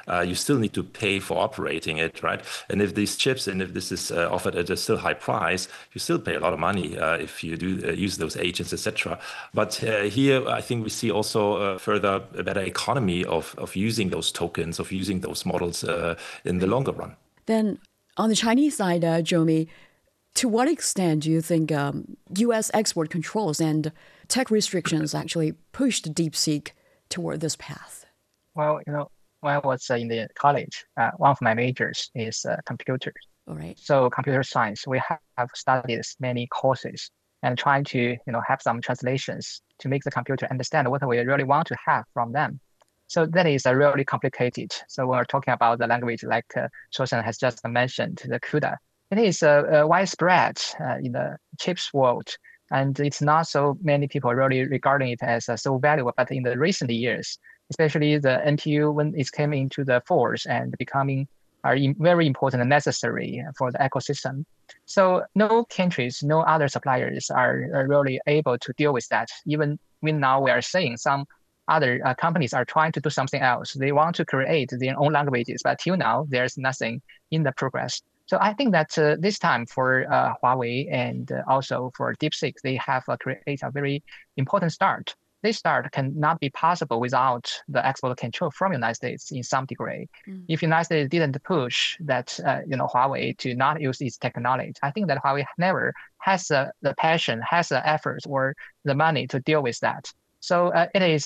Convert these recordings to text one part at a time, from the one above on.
you still need to pay for operating it, right? And if these chips and if this is offered at a still high price, you still pay a lot of money if you do use those agents, etc. But here, I think we see also further a better economy of using those tokens, of using those models in the longer run. Then on the Chinese side, Zhou, to what extent do you think U.S. export controls and tech restrictions actually pushed DeepSeek toward this path? Well, when I was in the college, one of my majors is computers. All right. So computer science, we have studied many courses and trying to have some translations to make the computer understand what we really want to have from them. So that is really complicated. So when we're talking about the language like Shousheng has just mentioned, the CUDA, it is widespread in the chips world. And it's not so many people really regarding it as so valuable. But in the recent years, especially the NPU, when it came into the force and becoming very important and necessary for the ecosystem. So no countries, no other suppliers are really able to deal with that. Even when now we are seeing some other companies are trying to do something else. They want to create their own languages, but till now, there's nothing in the progress. So I think that this time for Huawei and also for DeepSeek, they have created a very important start. This start cannot be possible without the export control from the United States in some degree. If the United States didn't push that, Huawei to not use its technology, I think that Huawei never has the passion, has the effort or the money to deal with that. So it is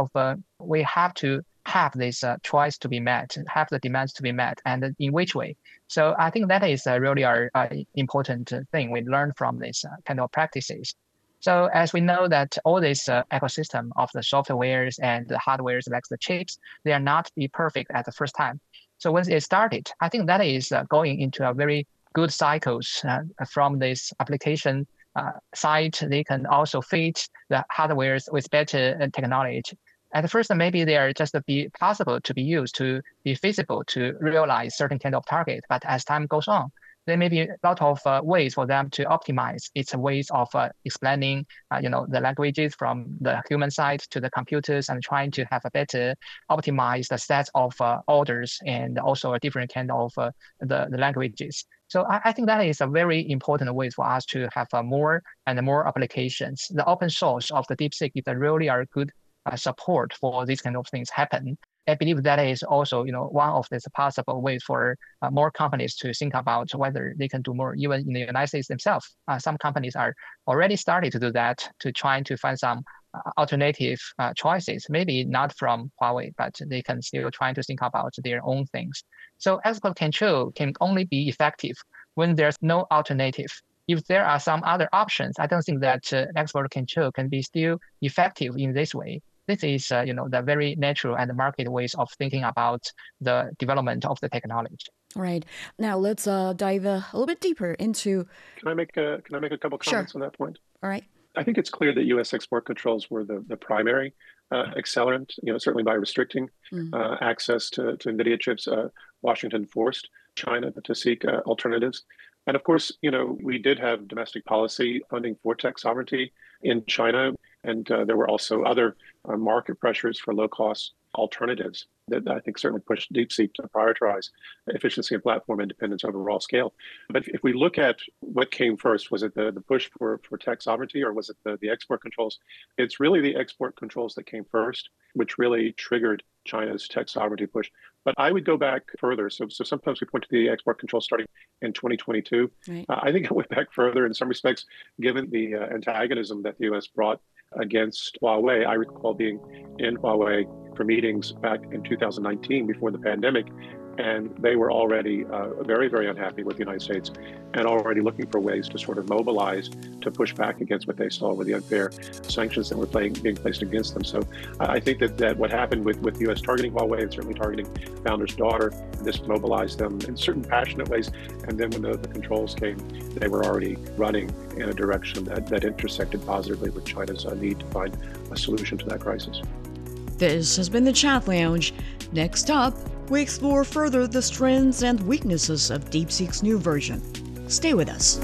we have to have this choice to be met, have the demands to be met, and in which way. So I think that is really our important thing we learn from this kind of practices. So as we know that all this ecosystem of the softwares and the hardwares like the chips, they are not be perfect at the first time. So once it started, I think that is going into a very good cycles from this application side. They can also fit the hardwares with better technology. At first, maybe they are just be possible to be used to be feasible to realize certain kind of target. But as time goes on, there may be a lot of ways for them to optimize its ways of explaining, the languages from the human side to the computers and trying to have a better optimized set of orders and also a different kind of the languages. So I think that is a very important way for us to have more and more applications. The open source of the DeepSeek is really a good support for these kind of things happen. I believe that is also, one of the possible ways for more companies to think about whether they can do more, even in the United States themselves. Some companies are already starting to do that, to try to find some alternative choices, maybe not from Huawei, but they can still try to think about their own things. So export control can only be effective when there's no alternative. If there are some other options, I don't think that export control can be still effective in this way. This is, the very natural and market ways of thinking about the development of the technology. All right. Now let's dive a little bit deeper into. Can I make a couple comments on that point? All right. I think it's clear that U.S. export controls were the primary accelerant. Certainly by restricting access to NVIDIA chips, Washington forced China to seek alternatives. And of course, we did have domestic policy funding for tech sovereignty in China. And there were also other market pressures for low-cost alternatives that I think certainly pushed DeepSeek to prioritize efficiency and platform independence overall scale. But if we look at what came first, was it the push for tech sovereignty, or was it the export controls? It's really the export controls that came first, which really triggered China's tech sovereignty push. But I would go back further. So sometimes we point to the export controls starting in 2022. Right. I think I went back further in some respects, given the antagonism that the U.S. brought against Huawei. I recall being in Huawei for meetings back in 2019 before the pandemic, and they were already very, very unhappy with the United States and already looking for ways to sort of mobilize to push back against what they saw were the unfair sanctions that were being placed against them. So I think that what happened with the U.S. targeting Huawei and certainly targeting Founder's daughter, this mobilized them in certain passionate ways. And then when the controls came, they were already running in a direction that intersected positively with China's need to find a solution to that crisis. This has been the Chat Lounge. Next up, we explore further the strengths and weaknesses of DeepSeek's new version. Stay with us.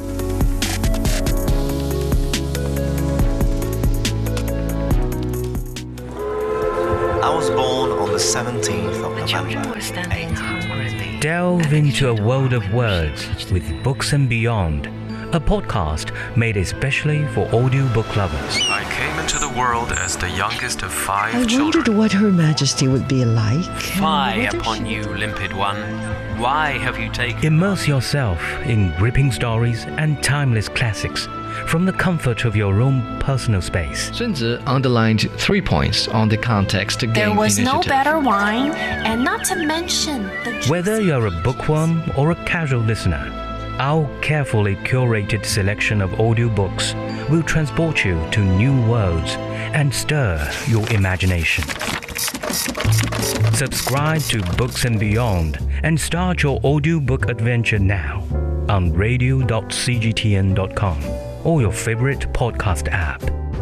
I was born on the 17th of Delve into a world of words with Books and Beyond, a podcast made especially for audiobook lovers. I came into the world as the youngest of five I children. wondered what Her Majesty would be like. Fie upon you, limpid one. Why have you taken... Immerse yourself in gripping stories and timeless classics from the comfort of your own personal space. Sun Tzu underlined 3 points on the context to There gain was initiative. no better wine, and not to mention the Whether you're a bookworm or a casual listener, our carefully curated selection of audiobooks will transport you to new worlds and stir your imagination. Subscribe to Books and Beyond and start your audiobook adventure now on radio.cgtn.com or your favorite podcast app.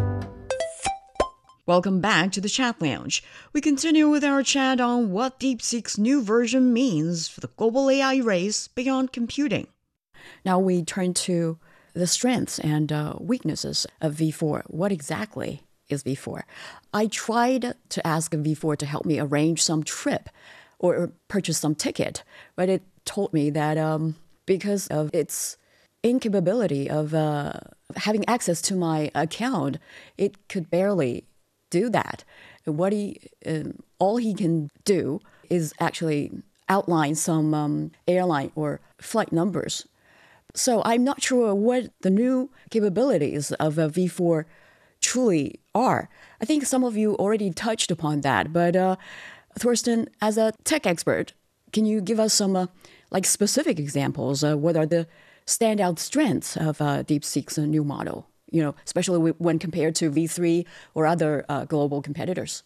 Welcome back to the Chat Lounge. We continue with our chat on what DeepSeek's new version means for the global AI race beyond computing. Now we turn to the strengths and weaknesses of V4. What exactly is V4? I tried to ask V4 to help me arrange some trip or purchase some ticket, but it told me that because of its incapability of having access to my account, it could barely do that. What all he can do is actually outline some airline or flight numbers. So I'm not sure what the new capabilities of V4 truly are. I think some of you already touched upon that, but Thorsten, as a tech expert, can you give us some specific examples? What are the standout strengths of DeepSeek's new model? Especially when compared to V3 or other global competitors.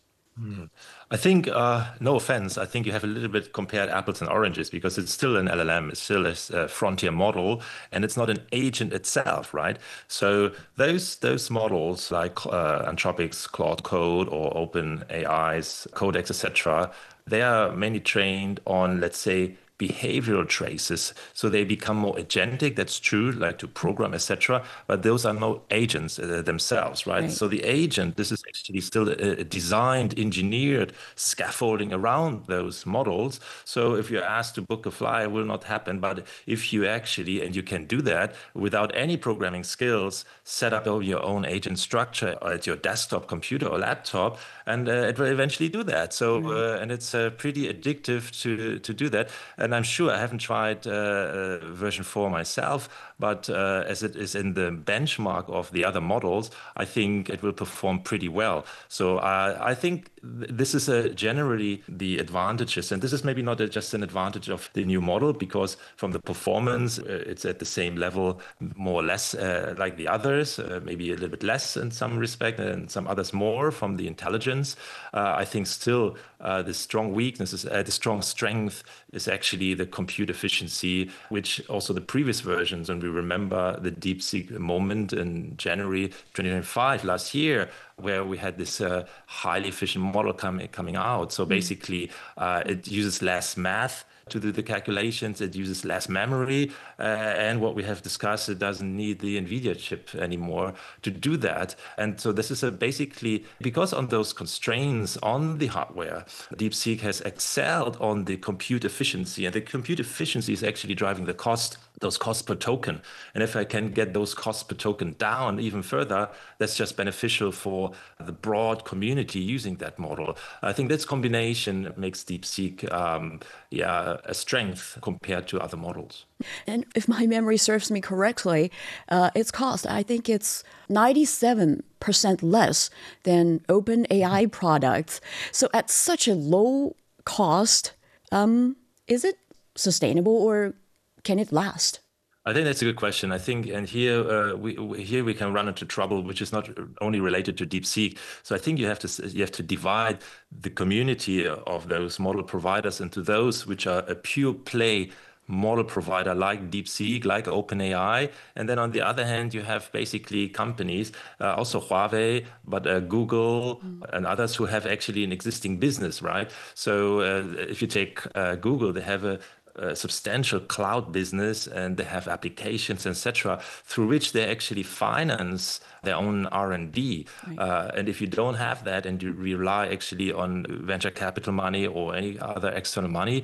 I think, no offense, I think you have a little bit compared apples and oranges because it's still an LLM, it's still a frontier model, and it's not an agent itself, right? So those models like Anthropic's Claude Code or OpenAI's Codex, etc., they are mainly trained on, let's say, behavioral traces, so they become more agentic. That's true, like to program, etc. But those are no agents themselves, right? So the agent, this is actually still a designed, engineered scaffolding around those models. So if you're asked to book a flight, it will not happen. But if you actually, and you can do that without any programming skills, set up your own agent structure at your desktop computer or laptop, and it will eventually do that. So and it's pretty addictive to do that. And I'm sure I haven't tried version 4 myself, but as it is in the benchmark of the other models, I think it will perform pretty well. So I think this is generally the advantages. And this is maybe not just an advantage of the new model, because from the performance, it's at the same level, more or less like the others, maybe a little bit less in some respect and some others more from the intelligence. I think still the strong weaknesses, the strong strength is actually the compute efficiency, which also the previous versions, and we remember the DeepSeek moment in January 2025 last year, where we had this highly efficient model coming out. So basically, it uses less math to do the calculations, it uses less memory, and what we have discussed, it doesn't need the NVIDIA chip anymore to do that. And so this is basically, because on those constraints on the hardware, DeepSeek has excelled on the compute efficiency, and the compute efficiency is actually driving the cost, those costs per token. And if I can get those costs per token down even further, that's just beneficial for the broad community using that model. I think this combination makes DeepSeek a strength compared to other models. And if my memory serves me correctly, its cost, I think it's 97% less than OpenAI products. So at such a low cost, is it sustainable or can it last? I think that's a good question. I think, and here we can run into trouble, which is not only related to DeepSeek. So I think you have to divide the community of those model providers into those which are a pure play model provider like DeepSeek, like OpenAI. And then on the other hand, you have basically companies, also Huawei, but Google and others who have actually an existing business, right? So if you take Google, they have a substantial cloud business, and they have applications, etc., through which they actually finance their own R&D. Right. And if you don't have that and you rely actually on venture capital money or any other external money,